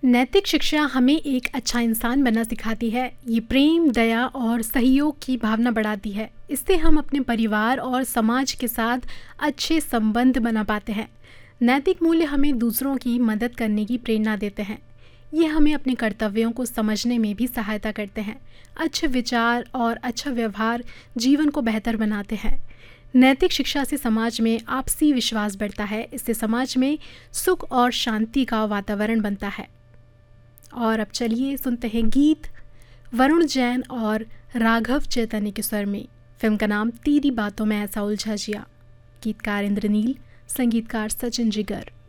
नैतिक शिक्षा हमें एक अच्छा इंसान बनना सिखाती है। ये प्रेम, दया और सहयोग की भावना बढ़ाती है। इससे हम अपने परिवार और समाज के साथ अच्छे संबंध बना पाते हैं। नैतिक मूल्य हमें दूसरों की मदद करने की प्रेरणा देते हैं। ये हमें अपने कर्तव्यों को समझने में भी सहायता करते हैं। अच्छे विचार और अच्छा व्यवहार जीवन को बेहतर बनाते हैं। नैतिक शिक्षा से समाज में आपसी विश्वास बढ़ता है। इससे समाज में सुख और शांति का वातावरण बनता है। और अब चलिए सुनते हैं गीत वरुण जैन और राघव चैतन्य के स्वर में। फिल्म का नाम तेरी बातों में ऐसा उलझा जिया। गीतकार इंद्रनील, संगीतकार सचिन जिगर।